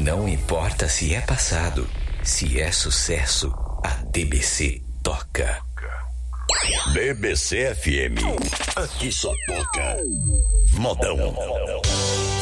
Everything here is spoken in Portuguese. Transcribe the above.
Não importa se é passado, se é sucesso, a DBC toca. DBC FM. Aqui só toca modão.